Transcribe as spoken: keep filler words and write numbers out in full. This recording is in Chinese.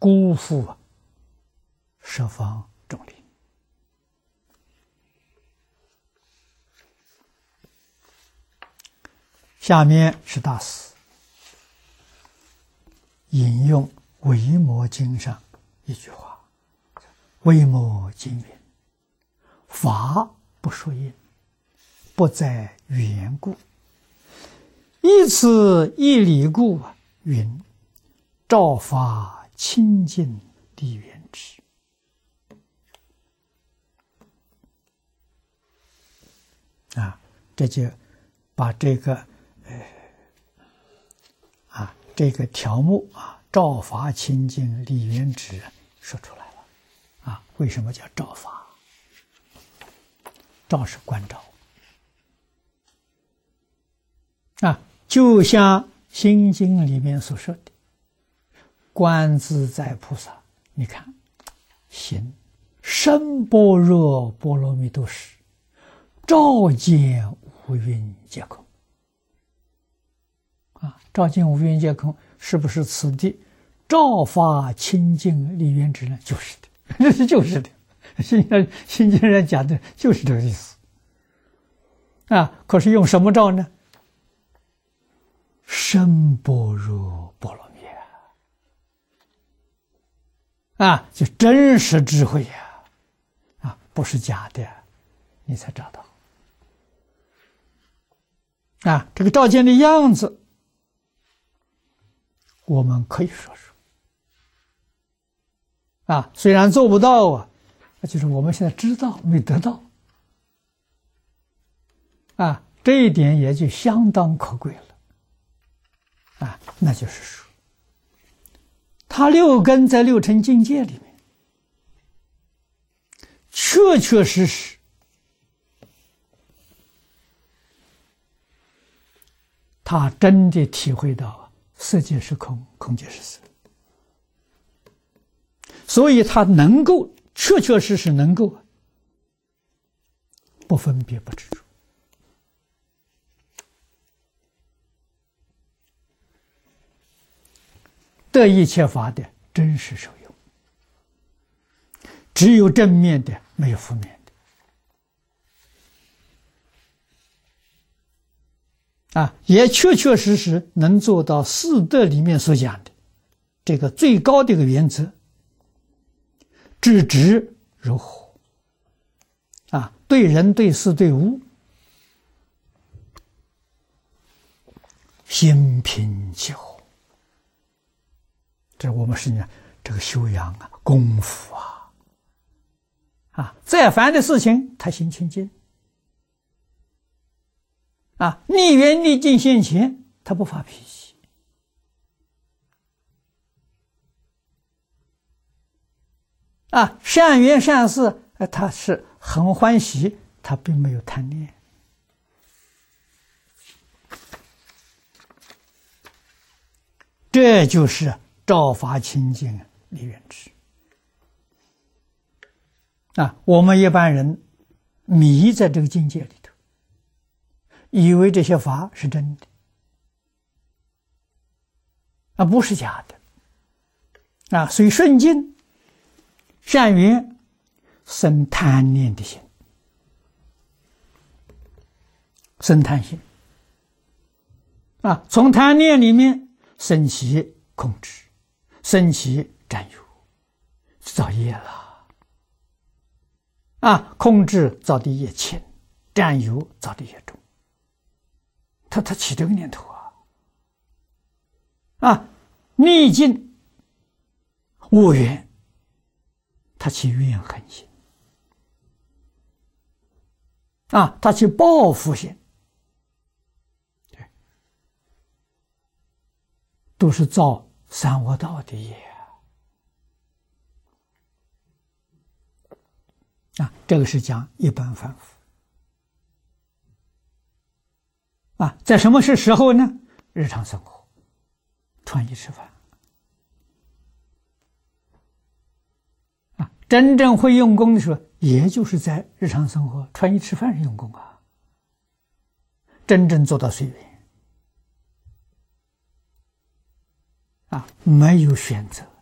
辜负十方众灵。下面是大师引用《维摩经》上一句话：“维摩经云，法不说因，不在缘故。依此一理故，云照法清净利缘之。”啊，这就把这个呃啊这个条目啊，照法清净利缘之说出来了。啊，为什么叫照法？照是观照。啊，就像《心经》里面所说的，观自在菩萨，你看，行深般若波罗蜜多时，照见五蕴皆空。啊，照见五蕴皆空，是不是此地照法清净利缘之呢？就是的，这是就是的。心心经上讲的就是这个意思。啊，可是用什么照呢？深般若波罗蜜啊，就真实智慧呀！啊，不是假的，你才找到。啊，这个照见的样子，我们可以说说。啊，虽然做不到啊，就是我们现在知道没得到。啊，这一点也就相当可贵了。啊，那就是说，他六根在六尘境界里面，确确实实，他真的体会到色界是空，空界是色，所以他能够确确实实能够不分别不执着。得一切法的真实受用，只有正面的，没有负面的。啊，也确确实实能做到四德里面所讲的这个最高的一个原则：知止如火。啊，对人对事对物，心平气和。这我们是呢，这个修养啊，功夫啊，啊，再烦的事情，他心清净，啊，逆缘逆境现前，他不发脾气，啊，善缘善事，他是很欢喜，他并没有贪念。这就是照法清净利缘之。啊，我们一般人迷在这个境界里头，以为这些法是真的，啊，不是假的。啊，所以顺境善缘生贪念的心，生贪心。啊，从贪念里面生起控制，生起占有，造业了。啊，控制造的业轻，占有造的业重。他他起这个念头啊，啊，逆境恶缘，他起怨恨心，啊，他起报复心，对，都是造三恶道的业啊。这个是讲一般凡夫啊，在什么是时候呢？日常生活，穿衣吃饭啊，真正会用功的时候，也就是在日常生活穿衣吃饭上用功啊，真正做到随缘啊，没有选择。